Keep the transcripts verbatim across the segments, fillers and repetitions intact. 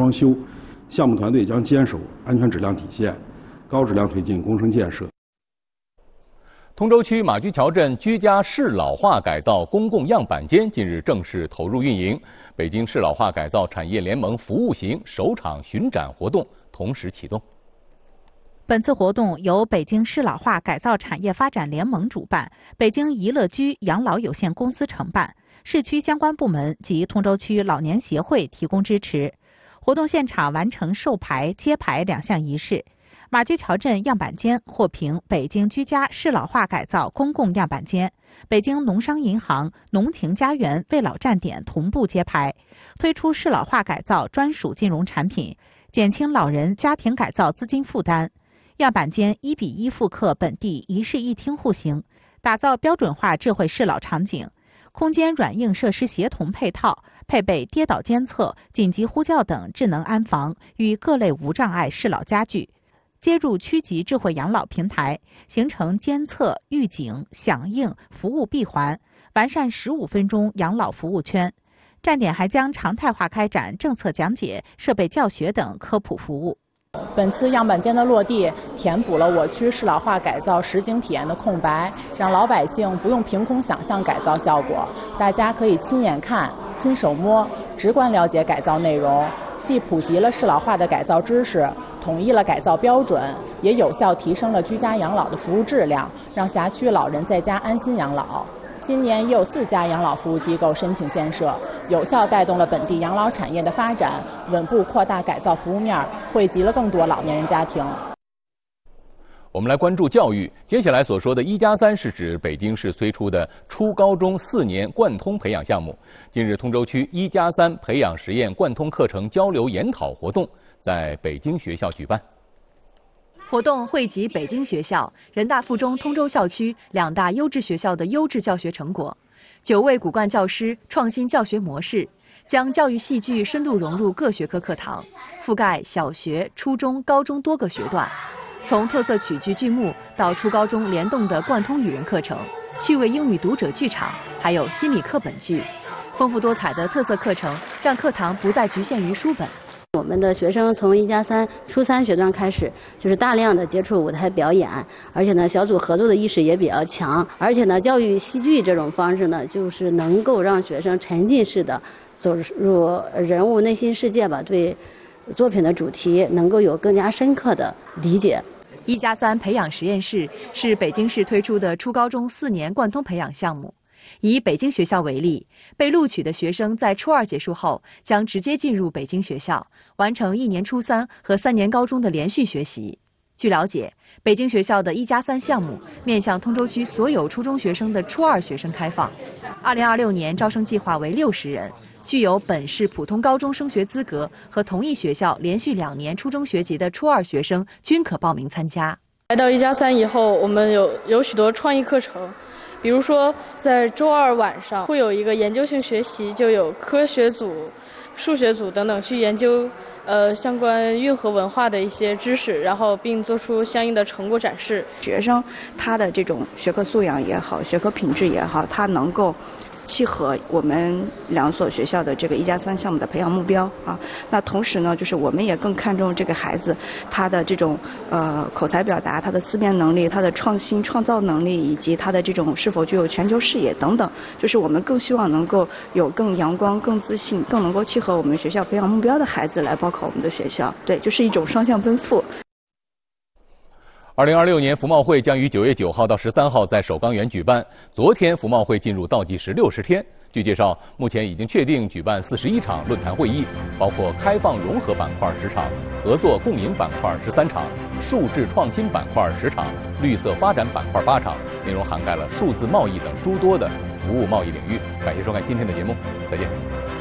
装修，项目团队将坚守安全质量底线，高质量推进工程建设。 通州区马驹桥镇居家适老化改造公共样板间近日正式投入运营，北京适老化改造产业联盟服务型首场巡展活动同时启动。 本次活动由北京适老化改造产业发展联盟主办，北京怡乐居养老有限公司承办，市区相关部门及通州区老年协会提供支持。活动现场完成授牌、揭牌两项仪式。马驹桥镇样板间获评北京居家适老化改造公共样板间，北京农商银行农情家园为老站点同步揭牌，推出适老化改造专属金融产品，减轻老人家庭改造资金负担。样板间一比一复刻本地一室一厅户型，打造标准化智慧适老场景，空间软硬设施协同配套，配备跌倒监测、紧急呼叫等智能安防与各类无障碍适老家具，接入区级智慧养老平台，形成监测、预警、响应、服务闭环，完善十五分钟养老服务圈。站点还将常态化开展政策讲解、设备教学等科普服务。 本次样板间的落地，填补了我区适老化改造实景体验的空白，让老百姓不用凭空想象改造效果，大家可以亲眼看、亲手摸，直观了解改造内容，既普及了适老化的改造知识，统一了改造标准，也有效提升了居家养老的服务质量，让辖区老人在家安心养老。今年也有四家养老服务机构申请建设，有效带动了本地养老产业的发展，稳步扩大改造服务面，惠及了更多老年人家庭。 我们来关注教育。接下来所说的一加三是指北京市推出的初高中四年贯通培养项目。近日，通州区一加三培养实验贯通课程交流研讨活动在北京学校举办。 活动汇集北京学校、人大附中通州校区两大优质学校的优质教学成果，九位骨干教师创新教学模式，将教育戏剧深度融入各学科课堂，覆盖小学、初中、高中多个学段。从特色曲剧剧目到初高中联动的贯通语文课程、趣味英语读者剧场，还有心理课本剧，丰富多彩的特色课程让课堂不再局限于书本。 我们的学生从一加三初三学段开始，就是大量的接触舞台表演，而且呢，小组合作的意识也比较强，而且呢，教育戏剧这种方式呢，就是能够让学生沉浸式的走入人物内心世界吧，对作品的主题能够有更加深刻的理解。 一加三培养实验室是北京市推出的初高中四年贯通培养项目。以北京学校为例，被录取的学生在初二结束后将直接进入北京学校，完成一年初三和三年高中的连续学习。据了解，北京学校的一加三项目面向通州区所有初中学生的初二学生开放。二零二六年招生计划为六十人，具有本市普通高中升学资格和同一学校连续两年初中学籍的初二学生均可报名参加。 来到一加三以后，我们有有许多创意课程。比如说，在周二晚上会有一个研究性学习，就有科学组、数学组等等去研究呃相关运河文化的一些知识，然后并做出相应的成果展示。 学生他的这种学科素养也好，学科品质也好，他能够契合我们两所学校的这个一加三项目的培养目标啊。那同时呢，就是我们也更看重这个孩子他的这种呃口才表达、他的思辨能力、他的创新创造能力，以及他的这种是否具有全球视野等等。就是我们更希望能够有更阳光、更自信、更能够契合我们学校培养目标的孩子来报考我们的学校。对，就是一种双向奔赴。 二零二六年服贸会将于九月九号到十三号在首钢园举办。昨天，服贸会进入倒计时六十天。据介绍，目前已经确定举办四十一场论坛会议，包括开放融合板块十场、合作共赢板块十三场、数字创新板块十场、绿色发展板块八场，内容涵盖了数字贸易等诸多的服务贸易领域。感谢收看今天的节目，再见。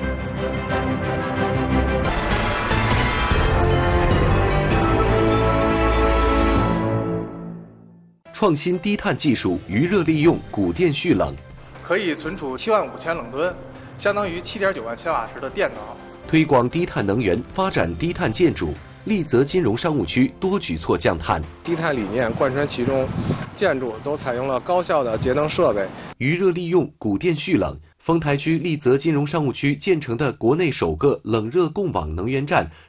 创新低碳技术余热利用古电蓄冷， 可以存储七万五千冷吨，相当于七点九万千瓦时的电脑。 推广低碳能源，发展低碳建筑。丽泽金融商务区多举措降碳， 低碳理念贯穿其中，建筑都采用了高效的节能设备。 余热利用古电蓄冷，丰台区丽泽金融商务区建成的国内首个冷热共网能源站